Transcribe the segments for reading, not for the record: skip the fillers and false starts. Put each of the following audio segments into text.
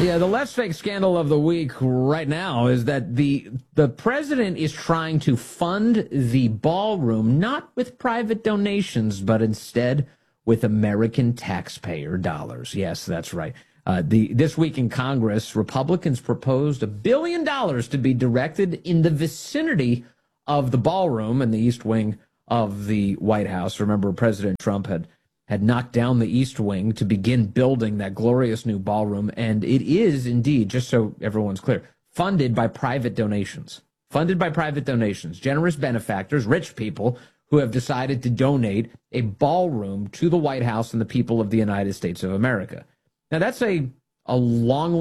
Yeah, the less fake scandal of the week right now is that the president is trying to fund the ballroom not with private donations, but instead with American taxpayer dollars. Yes, that's right. This week in Congress, Republicans proposed $1 billion to be directed in the vicinity of the ballroom in the East Wing of the White House. Remember, President Trump had knocked down the East Wing to begin building that glorious new ballroom, and it is indeed, just so everyone's clear, funded by private donations. Funded by private donations. Generous benefactors, rich people who have decided to donate a ballroom to the White House and the people of the United States of America. Now, that's a long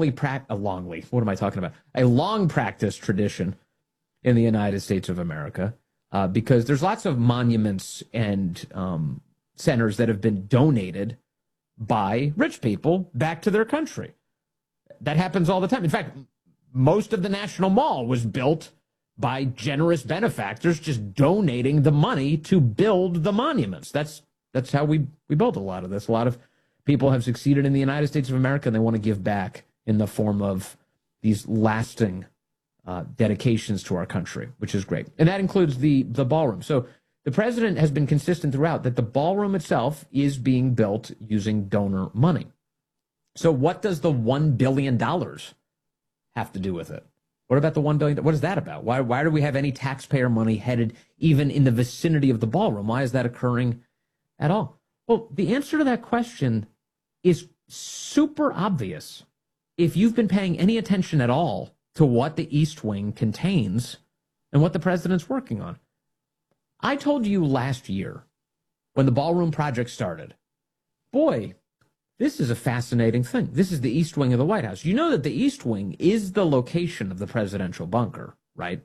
practice tradition in the United States of America, because there's lots of monuments and centers that have been donated by rich people back to their country. That happens all the time. In fact, most of the National Mall was built by generous benefactors just donating the money to build the monuments. That's how we built a lot of this. A lot of people have succeeded in the United States of America, and they want to give back in the form of these lasting dedications to our country, which is great. And that includes the ballroom. So the president has been consistent throughout that the ballroom itself is being built using donor money. So what does the $1 billion have to do with it? What about the $1 billion? What is that about? Why do we have any taxpayer money headed even in the vicinity of the ballroom? Why is that occurring at all? Well, the answer to that question is super obvious if you've been paying any attention at all to what the East Wing contains and what the president's working on. I told you last year when the ballroom project started, boy, this is a fascinating thing. This is the East Wing of the White House. You know that the East Wing is the location of the presidential bunker, right?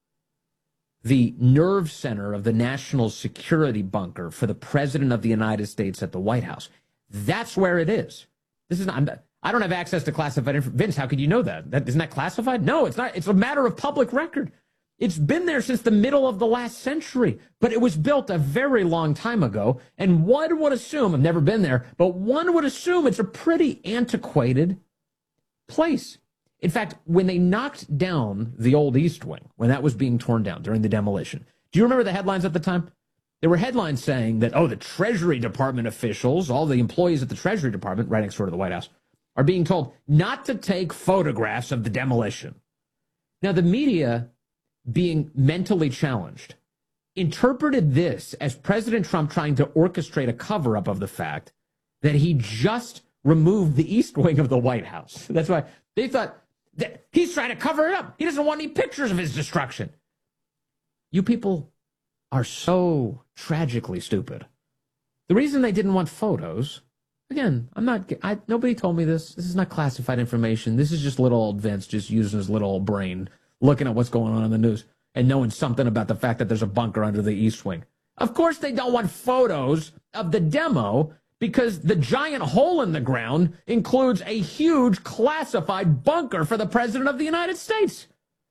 The nerve center of the national security bunker for the president of the United States at the White House. That's where it is. This is not, I don't have access to classified information. Vince, how could you know that? Isn't that classified? No, it's not. It's a matter of public record. It's been there since the middle of the last century, but it was built a very long time ago. And one would assume, I've never been there, but one would assume it's a pretty antiquated place. In fact, when they knocked down the old East Wing, when that was being torn down during the demolition, do you remember the headlines at the time? There were headlines saying that, the Treasury Department officials, all the employees at the Treasury Department, right next door to the White House, are being told not to take photographs of the demolition. Now, the media, being mentally challenged, interpreted this as President Trump trying to orchestrate a cover-up of the fact that he just removed the East Wing of the White House. That's why they thought that he's trying to cover it up. He doesn't want any pictures of his destruction. You people are so tragically stupid. The reason they didn't want photos, again, nobody told me this. This is not classified information. This is just little old Vince just using his little old brain, looking at what's going on in the news and knowing something about the fact that there's a bunker under the East Wing. Of course they don't want photos of the demo because the giant hole in the ground includes a huge classified bunker for the President of the United States.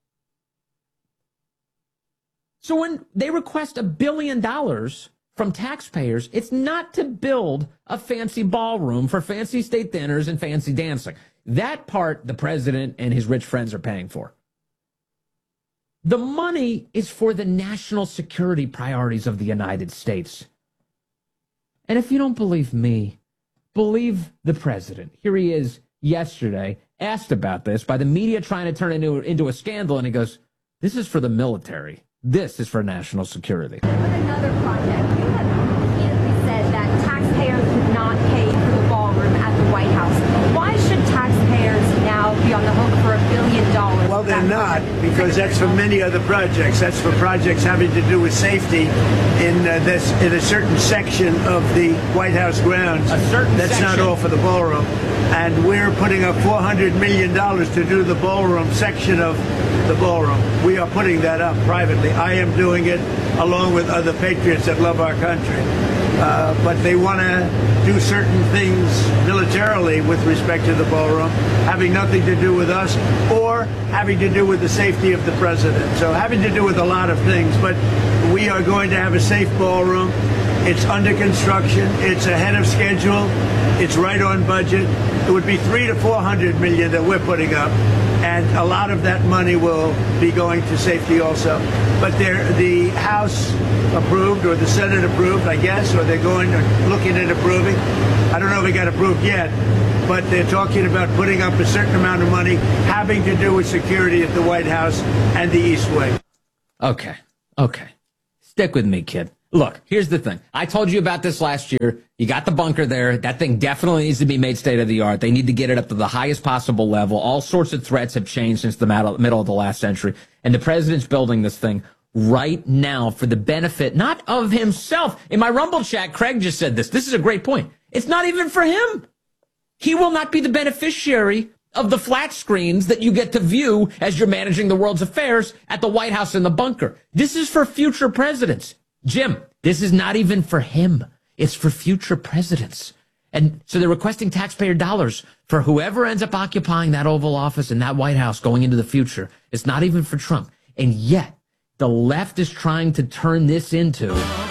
So when they request $1 billion from taxpayers, it's not to build a fancy ballroom for fancy state dinners and fancy dancing. That part the president and his rich friends are paying for. The money is for the national security priorities of the United States. And if you don't believe me, believe the president. Here he is yesterday, asked about this by the media trying to turn it into a scandal, and he goes, this is for the military. This is for national security. With another project, you have repeatedly said that taxpayers would not pay for the ballroom at the White House. Why should taxpayers now be on the hook for $1 billion? Well, they're not, because that's for many other projects. That's for projects having to do with safety in a certain section of the White House grounds. That's not all for the ballroom. And we're putting up $400 million to do the ballroom section of the ballroom. We are putting that up privately. I am doing it along with other patriots that love our country. But they want to do certain things militarily with respect to the ballroom, having nothing to do with us or having to do with the safety of the president. So having to do with a lot of things. But we are going to have a safe ballroom. It's under construction. It's ahead of schedule. It's right on budget. It would be 300 to 400 million that we're putting up, and a lot of that money will be going to safety also. But the House approved, or the Senate approved, I guess, or they're looking at approving. I don't know if it got approved yet, but they're talking about putting up a certain amount of money having to do with security at the White House and the East Wing. Okay. Stick with me, kid. Look, here's the thing. I told you about this last year. You got the bunker there. That thing definitely needs to be made state of the art. They need to get it up to the highest possible level. All sorts of threats have changed since the middle of the last century. And the president's building this thing right now for the benefit, not of himself. In my Rumble chat, Craig just said this. This is a great point. It's not even for him. He will not be the beneficiary of the flat screens that you get to view as you're managing the world's affairs at the White House and the bunker. This is for future presidents. Jim, this is not even for him. It's for future presidents. And so they're requesting taxpayer dollars for whoever ends up occupying that Oval Office and that White House going into the future. It's not even for Trump. And yet, the left is trying to turn this into